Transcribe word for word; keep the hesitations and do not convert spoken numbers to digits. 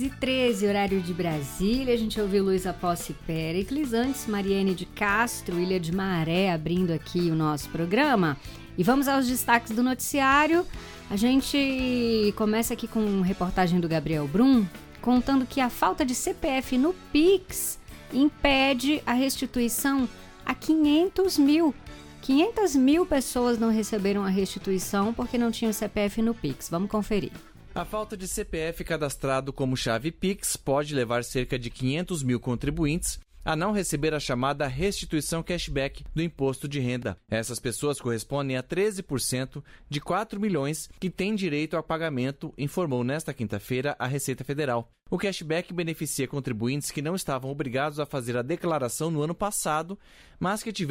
e treze, horário de Brasília. A gente ouviu Luísa Posse Péricles, antes Mariene de Castro, Ilha de Maré, abrindo aqui o nosso programa. E vamos aos destaques do noticiário. A gente começa aqui com reportagem do Gabriel Brum, contando que a falta de C P F no Pix impede a restituição a quinhentos mil. quinhentas mil pessoas não receberam a restituição porque não tinham C P F no Pix. Vamos conferir. A falta de C P F cadastrado como chave Pix pode levar cerca de quinhentos mil contribuintes a não receber a chamada restituição cashback do imposto de renda. Essas pessoas correspondem a treze por cento de quatro milhões que têm direito ao pagamento, informou nesta quinta-feira a Receita Federal. O cashback beneficia contribuintes que não estavam obrigados a fazer a declaração no ano passado, mas que tiveram